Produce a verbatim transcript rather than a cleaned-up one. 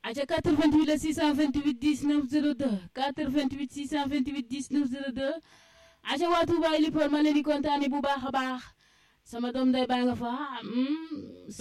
aca quatre-vingt-huit la six cent vingt-huit dix-neuf zéro deux quatre-vingt-huit six cent vingt-huit dix-neuf zéro deux aca waa Touba Héliport ma leen di kontaane bu baax a baax sama doom day baa nga fa